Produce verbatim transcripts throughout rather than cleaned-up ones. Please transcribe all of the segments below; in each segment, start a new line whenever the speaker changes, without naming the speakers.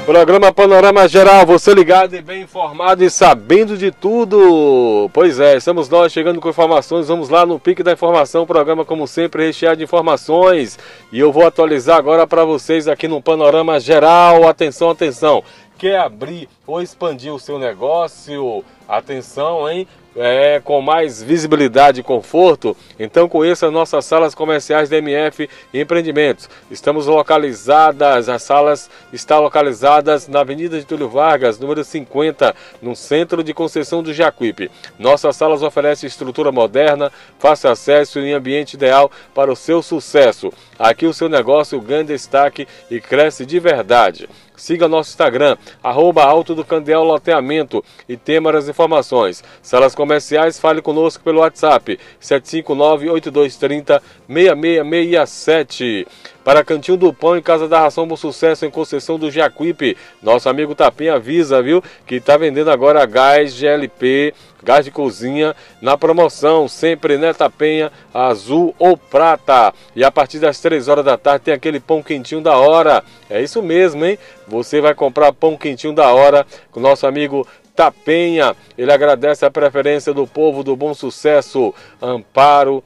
Programa Panorama Geral, você ligado e bem informado e sabendo de tudo. Pois é, estamos nós chegando com informações, vamos lá no Pique da Informação, programa como sempre recheado de informações. E eu vou atualizar agora para vocês aqui no Panorama Geral. Atenção, atenção, quer abrir ou expandir o seu negócio? Atenção, hein? É, com mais visibilidade e conforto, então conheça nossas salas comerciais da M F Empreendimentos. Estamos localizadas, as salas estão localizadas na Avenida Getúlio Vargas, número cinquenta, no centro de Conceição do Jacuípe. Nossas salas oferecem estrutura moderna, fácil acesso e ambiente ideal para o seu sucesso. Aqui o seu negócio ganha destaque e cresce de verdade. Siga nosso Instagram, arroba Alto do Candeal Loteamento e tenha mais informações. Salas comerciais, fale conosco pelo WhatsApp, sete cinco nove, oito dois três zero, seis seis seis sete. Para Cantinho do Pão e Casa da Ração, bom sucesso em Conceição do Jacuípe. Nosso amigo Tapinha avisa, viu, que está vendendo agora gás G L P, gás de cozinha, na promoção, sempre, né, Tapinha, azul ou prata. E a partir das três horas da tarde tem aquele pão quentinho da hora. É isso mesmo, hein? Você vai comprar pão quentinho da hora com o nosso amigo Tapenha. Ele agradece a preferência do povo do Bom Sucesso, Amparo,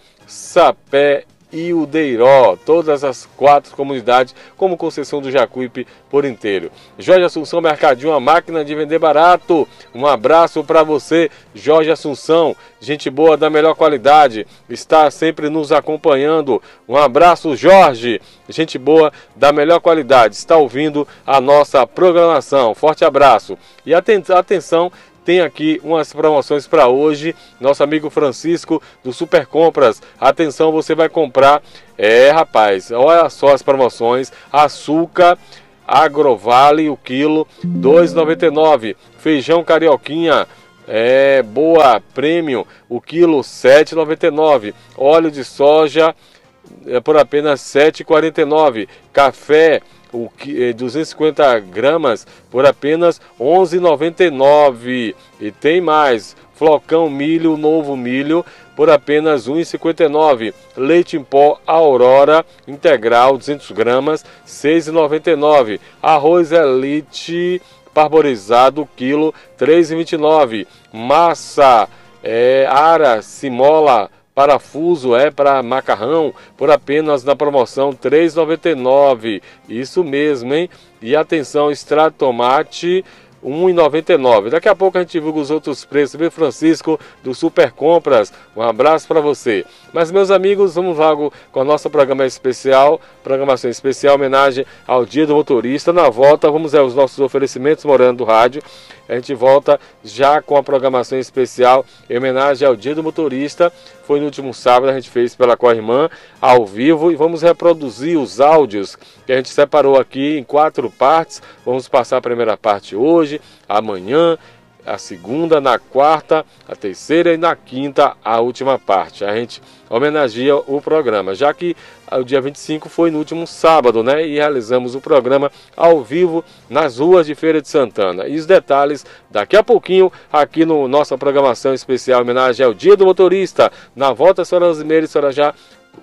Sapé e o Deiró, todas as quatro comunidades, como Conceição do Jacuípe por inteiro. Jorge Assunção Mercadinho, uma máquina de vender barato. Um abraço para você, Jorge Assunção, gente boa da melhor qualidade, está sempre nos acompanhando. Um abraço, Jorge, gente boa da melhor qualidade, está ouvindo a nossa programação. Forte abraço. E atenção, tem aqui umas promoções para hoje. Nosso amigo Francisco do Super Compras. Atenção, você vai comprar. É, rapaz, olha só as promoções. Açúcar Agrovale, o quilo, dois reais e noventa e nove centavos. Feijão Carioquinha, é, boa, Premium, o quilo, sete reais e noventa e nove centavos. Óleo de soja, é, por apenas sete reais e quarenta e nove centavos. Café, o duzentos e cinquenta gramas por apenas onze reais e noventa e nove centavos. E tem mais, flocão milho, novo milho, por apenas um real e cinquenta e nove centavos. Leite em pó Aurora integral, duzentos gramas, seis reais e noventa e nove centavos. Arroz Elite parborizado, quilo, três reais e vinte e nove centavos. Massa é, Ara Simola parafuso é para macarrão, por apenas na promoção três reais e noventa e nove centavos. Isso mesmo, hein? E atenção, extrato tomate um real e noventa e nove centavos. Daqui a pouco a gente divulga os outros preços, viu, Francisco do Super Compras? Um abraço para você. Mas, meus amigos, vamos logo com a nossa programa especial, programação especial, homenagem ao Dia do Motorista. Na volta, vamos aos nossos oferecimentos Morando do Rádio. A gente volta já com a programação especial em homenagem ao Dia do Motorista. Foi no último sábado, a gente fez pela Corrimã, ao vivo, e vamos reproduzir os áudios que a gente separou aqui em quatro partes. Vamos passar a primeira parte hoje, amanhã, a segunda, na quarta, a terceira e na quinta, a última parte. A gente homenageia o programa, já que o dia vinte e cinco foi no último sábado, né? E realizamos o programa ao vivo nas ruas de Feira de Santana. E os detalhes daqui a pouquinho aqui no nossa programação especial homenagem ao Dia do Motorista. Na volta, a senhora Rosemary, a senhora já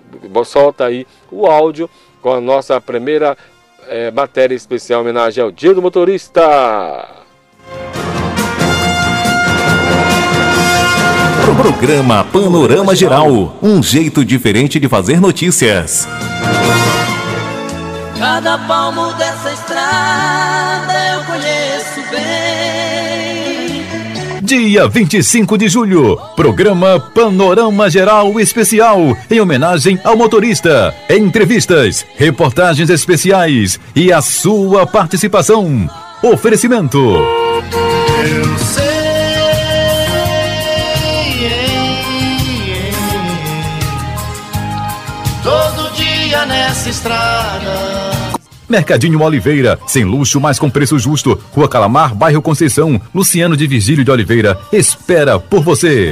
solta aí o áudio com a nossa primeira é, matéria especial homenagem ao Dia do Motorista.
Programa Panorama Geral, um jeito diferente de fazer notícias.
Cada palmo dessa estrada eu conheço bem.
Dia vinte e cinco de julho, programa Panorama Geral Especial, em homenagem ao motorista. Entrevistas, reportagens especiais e a sua participação. Oferecimento.
Eu sei. Nessa estrada.
Mercadinho Oliveira, sem luxo, mas com preço justo. Rua Calamar, bairro Conceição. Luciano de Virgílio de Oliveira espera por você.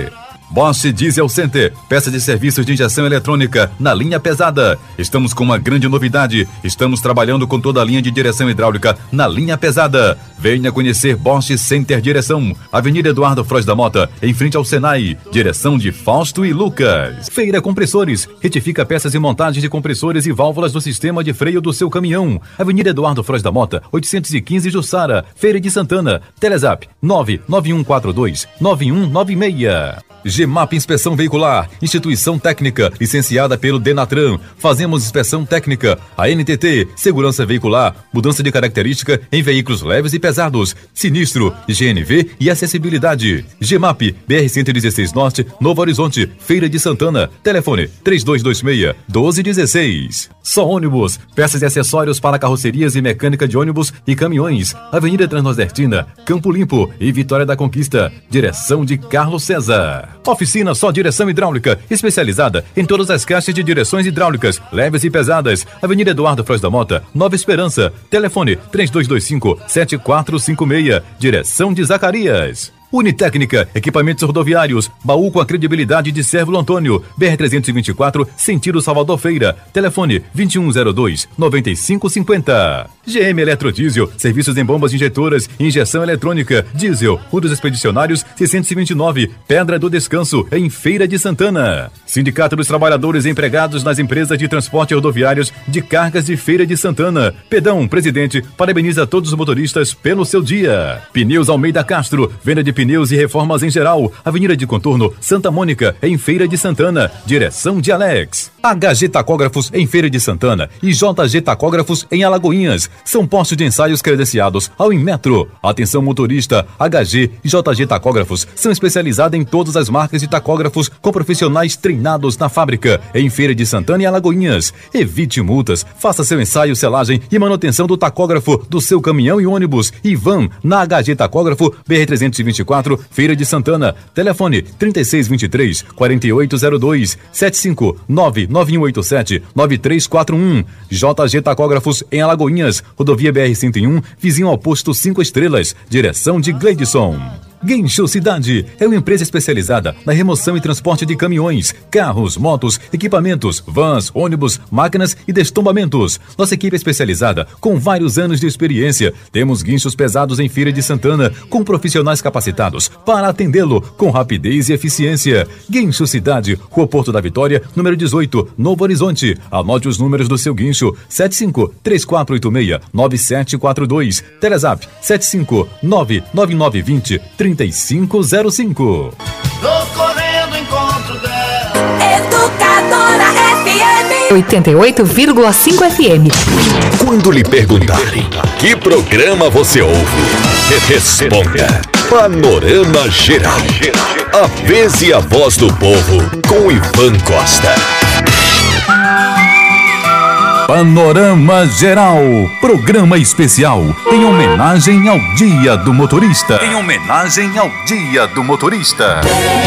Bosch Diesel Center, peça de serviços de injeção eletrônica na linha pesada. Estamos com uma grande novidade. Estamos trabalhando com toda a linha de direção hidráulica na linha pesada. Venha conhecer Bosch Center Direção, Avenida Eduardo Frois da Mota, em frente ao Senai, direção de Fausto e Lucas. Feira Compressores, retifica peças e montagem de compressores e válvulas do sistema de freio do seu caminhão. Avenida Eduardo Frois da Mota, oitocentos e quinze, Jussara, Feira de Santana. Telezap nove nove um quatro dois nove um nove seis. G M A P Inspeção Veicular, instituição técnica licenciada pelo Denatran. Fazemos inspeção técnica. A N T T, segurança veicular, mudança de característica em veículos leves e pesados, sinistro, G N V e acessibilidade. G M A P, B R cento e dezesseis Norte, Novo Horizonte, Feira de Santana. Telefone três dois dois seis, um dois um seis. Só ônibus, peças e acessórios para carrocerias e mecânica de ônibus e caminhões. Avenida Transnordestina, Campo Limpo e Vitória da Conquista. Direção de Carlos César. Oficina Só Direção Hidráulica, especializada em todas as caixas de direções hidráulicas, leves e pesadas. Avenida Eduardo Frois da Mota, Nova Esperança. Telefone três dois dois cinco, sete quatro cinco seis. Direção de Zacarias. Unitécnica, equipamentos rodoviários, baú com a credibilidade de Sérvulo Antônio, B R trezentos e vinte e quatro, sentido Salvador Feira. Telefone vinte e um zero dois, nove cinco cinco zero. G M Eletrodiesel, serviços em bombas injetoras e injeção eletrônica. Diesel, Rua dos Expedicionários, seiscentos e vinte e nove, Pedra do Descanso, em Feira de Santana. Sindicato dos Trabalhadores Empregados nas Empresas de Transporte Rodoviários de Cargas de Feira de Santana. Pedão, presidente, parabeniza todos os motoristas pelo seu dia. Pneus Almeida Castro, venda de pneus e reformas em geral. Avenida de Contorno, Santa Mônica, em Feira de Santana. Direção de Alex. H G Tacógrafos, em Feira de Santana, e J G Tacógrafos, em Alagoinhas. São postos de ensaios credenciados ao Inmetro. Atenção motorista, H G e J G Tacógrafos são especializados em todas as marcas de tacógrafos com profissionais treinados na fábrica, em Feira de Santana e Alagoinhas. Evite multas, faça seu ensaio, selagem e manutenção do tacógrafo do seu caminhão e ônibus e van na H G Tacógrafo, B R trezentos e vinte e quatro, Feira de Santana. Telefone trinta e seis vinte e três, quarenta e oito zero dois, sete cinco nove nove um oito sete, nove três quatro um. J G Tacógrafos, em Alagoinhas, rodovia B R cento e um, vizinho ao posto cinco estrelas, direção de Gleidson. Guincho Cidade é uma empresa especializada na remoção e transporte de caminhões, carros, motos, equipamentos, vans, ônibus, máquinas e destombamentos. Nossa equipe é especializada com vários anos de experiência. Temos guinchos pesados em Feira de Santana com profissionais capacitados para atendê-lo com rapidez e eficiência. Guincho Cidade, Rua Porto da Vitória, número dezoito, Novo Horizonte. Anote os números do seu guincho: sete cinco três quatro oito seis, nove sete quatro dois. Telezap sete cinco nove nove nove dois zero, trinta e cinco zero cinco.
Tô correndo encontro dela.
Educadora F M oitenta e oito vírgula cinco F M.
Quando lhe perguntarem que programa você ouve, responda Panorama Geral. A vez e a voz do povo com Ivan Costa. Panorama Geral, programa especial em homenagem ao Dia do Motorista. Em homenagem ao Dia do Motorista.